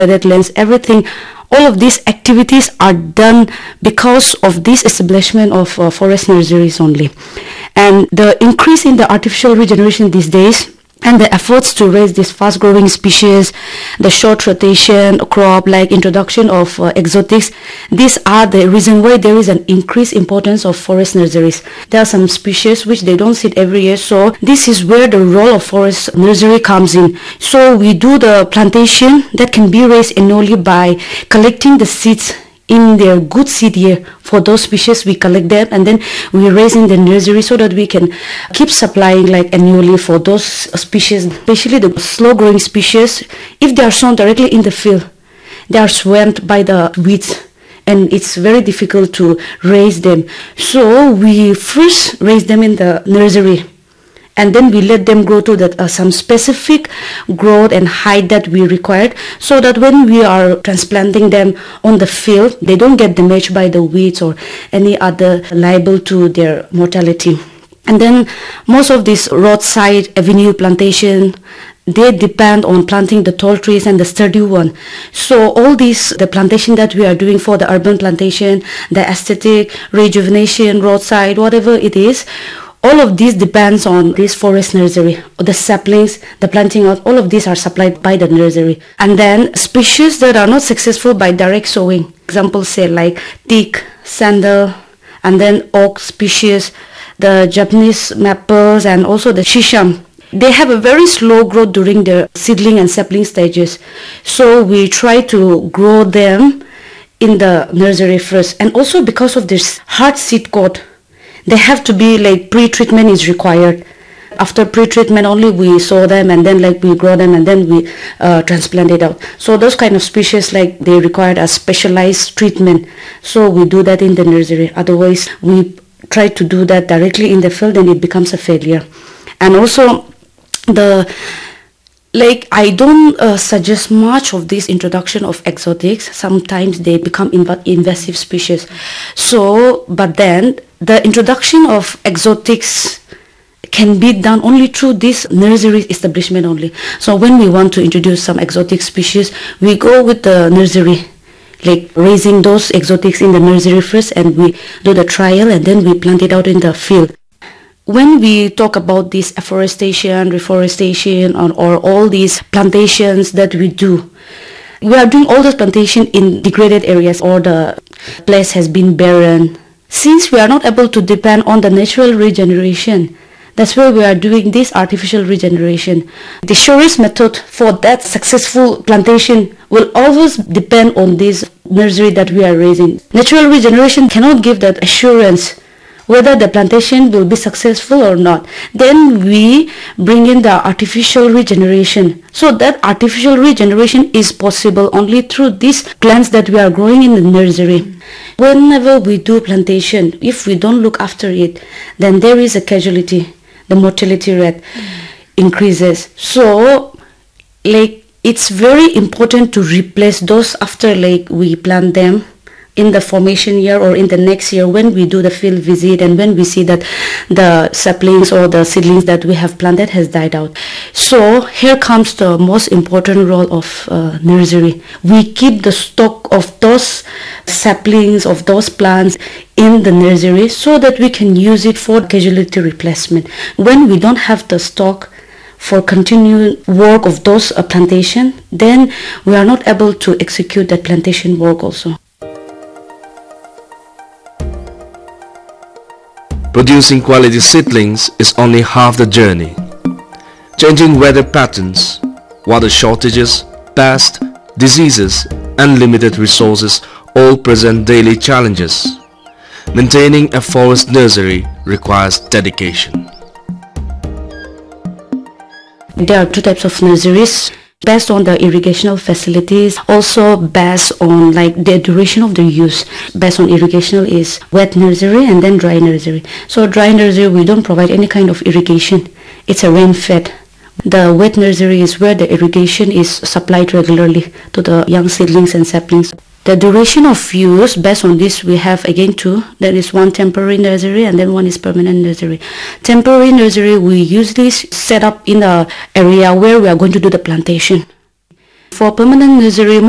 wetlands, everything. All of these activities are done because of this establishment of forest nurseries only. And the increase in the artificial regeneration these days and the efforts to raise these fast-growing species, the short rotation crop, like introduction of exotics, these are the reason why there is an increased importance of forest nurseries. There are some species which they don't seed every year, so this is where the role of forest nursery comes in. So we do the plantation that can be raised annually by collecting the seeds in their good seed year. For those species, we collect them and then we raise in the nursery so that we can keep supplying like annually for those species, especially the slow growing species. If they are sown directly in the field, they are swamped by the weeds and it's very difficult to raise them. So we first raise them in the nursery, and then we let them grow to that some specific growth and height that we required, so that when we are transplanting them on the field, they don't get damaged by the weeds or any other liable to their mortality. And then most of this roadside avenue plantation, they depend on planting the tall trees and the sturdy one. So all these, the plantation that we are doing for the urban plantation, the aesthetic, rejuvenation, roadside, whatever it is, all of these depends on this forest nursery. The saplings, the planting out, all of these are supplied by the nursery. And then species that are not successful by direct sowing, examples say like teak, sandal, and then oak species, the Japanese maples, and also the shisham. They have a very slow growth during the seedling and sapling stages. So we try to grow them in the nursery first. And also because of this hard seed coat, they have to be like pre-treatment is required. After pre-treatment only we sow them, and then like we grow them, and then we transplant it out. So those kind of species, like they require a specialized treatment. So we do that in the nursery. Otherwise we try to do that directly in the field and it becomes a failure. And also I don't suggest much of this introduction of exotics. Sometimes they become invasive species. So, but then the introduction of exotics can be done only through this nursery establishment only. So when we want to introduce some exotic species, we go with the nursery, like raising those exotics in the nursery first, and we do the trial and then we plant it out in the field. When we talk about this afforestation, reforestation, or all these plantations that we do, we are doing all this plantation in degraded areas or the place has been barren. Since we are not able to depend on the natural regeneration, that's why we are doing this artificial regeneration. The surest method for that successful plantation will always depend on this nursery that we are raising. Natural regeneration cannot give that assurance whether the plantation will be successful or not. Then we bring in the artificial regeneration. So that artificial regeneration is possible only through these plants that we are growing in the nursery. Whenever we do plantation, if we don't look after it, then there is a casualty. The mortality rate increases. So it's very important to replace those after we plant them in the formation year or in the next year, when we do the field visit and when we see that the saplings or the seedlings that we have planted has died out. So here comes the most important role of nursery. We keep the stock of those saplings, of those plants in the nursery so that we can use it for casualty replacement. When we don't have the stock for continued work of those plantation, then we are not able to execute that plantation work also. Producing quality seedlings is only half the journey. Changing weather patterns, water shortages, pests, diseases, and limited resources all present daily challenges. Maintaining a forest nursery requires dedication. There are two types of nurseries, based on the irrigational facilities, also based on the duration of the use. Based on irrigational is wet nursery and then dry nursery. So dry nursery, we don't provide any kind of irrigation. It's a rain fed. The wet nursery is where the irrigation is supplied regularly to the young seedlings and saplings. The duration of use, based on this, we have again two. There is one temporary nursery and then one is permanent nursery. Temporary nursery, we usually set up in the area where we are going to do the plantation. For permanent nursery,